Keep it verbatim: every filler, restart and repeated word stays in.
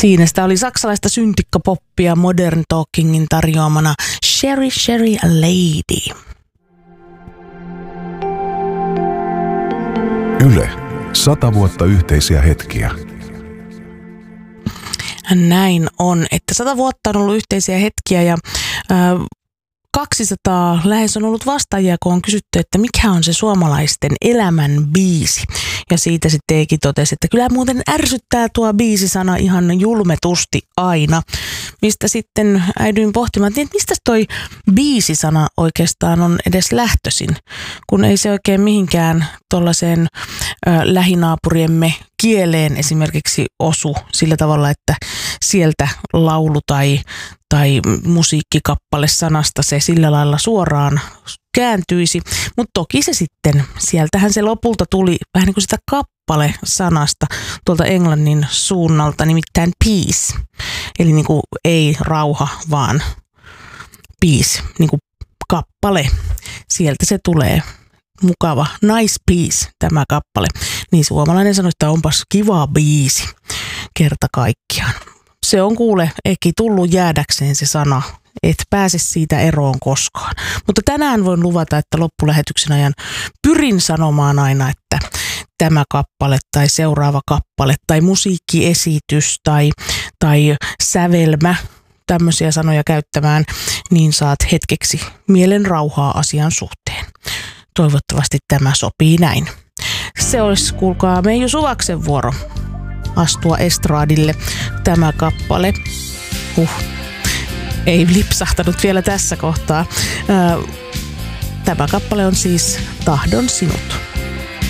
Siinä sitä oli saksalaista syntikkapoppia Modern Talkingin tarjoamana Sherry Sherry a Lady. Yle. Sata vuotta yhteisiä hetkiä. Näin on, että sata vuotta on ollut yhteisiä hetkiä ja äh, kaksisataa lähes on ollut vastaajia, kun on kysytty, että mikä on se suomalaisten elämän biisi. Ja siitä sitten Eiki totesi, että kyllä muuten ärsyttää tuo biisisana ihan julmetusti aina. Mistä sitten äidyin pohtimaan, että mistä toi biisisana oikeastaan on edes lähtöisin, kun ei se oikein mihinkään tuollaiseen lähinaapuriemme kieleen esimerkiksi osu sillä tavalla, että sieltä laulu tai, tai musiikkikappale sanasta se sillä lailla suoraan kääntyisi. Mutta toki se sitten, sieltähän se lopulta tuli vähän niin kuin sitä kappale-sanasta tuolta englannin suunnalta, nimittäin peace. Eli niin kuin ei rauha, vaan peace, niin kuin kappale. Sieltä se tulee. Mukava, nice piece tämä kappale. Niin suomalainen sanoi, että onpas kiva biisi kerta kaikkiaan. Se on kuule Eki tullut jäädäkseen se sana, et pääse siitä eroon koskaan. Mutta tänään voin luvata, että loppulähetyksen ajan pyrin sanomaan aina, että tämä kappale tai seuraava kappale tai musiikkiesitys tai, tai sävelmä, tämmöisiä sanoja käyttämään, niin saat hetkeksi mielen rauhaa asian suhteen. Toivottavasti tämä sopii näin. Se olisi, kuulkaa, Meiju Suvaksen vuoro astua estraadille. Tämä kappale, huh, ei lipsahtanut vielä tässä kohtaa. Tämä kappale on siis Tahdon sinut.